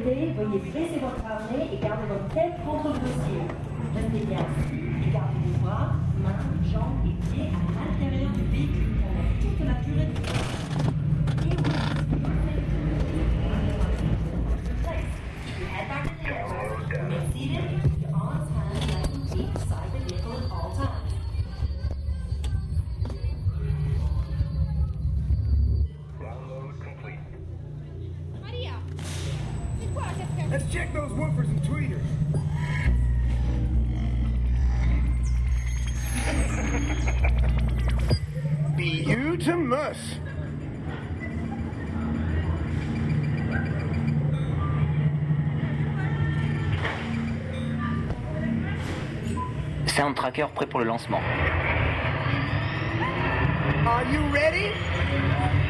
sécurité, veuillez baisser votre harnais et garder votre tête contre le dossier. Restez bien assis et gardez les bras, mains, jambes et pieds à l'intérieur du véhicule pendant toute la durée du vol. Et vous head back to the aircraft, remain seated, your arms, hands, legs, and feet beside the vehicle at all times. Maria, c'est quoi la cascade? Let's check those woofers and tweeters. Be you to mus. Sound tracker prêt pour le lancement. Are you ready?